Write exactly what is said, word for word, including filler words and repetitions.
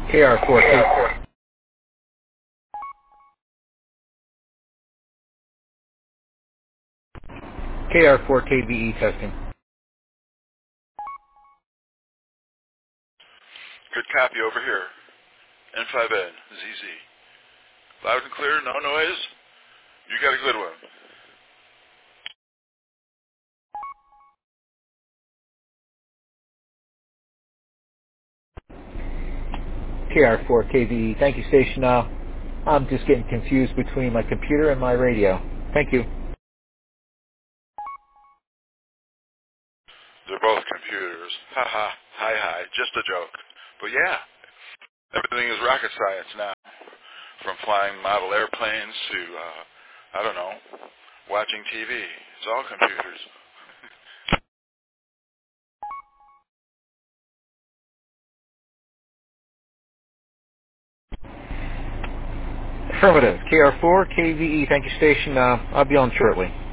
K R four K. K R four K V E testing. Good copy over here. N five N, Z Z. Loud and clear, no noise. You got a good one. K R four K V E. Thank you, station. Uh, I'm just getting confused between my computer and my radio. Thank you. They're both computers. Ha ha, hi hi, just a joke. But yeah, everything is rocket science now. From flying model airplanes to, uh, I don't know, watching T V. It's all computers. Affirmative. K R four K V E. Thank you, station. Uh, I'll be on shortly.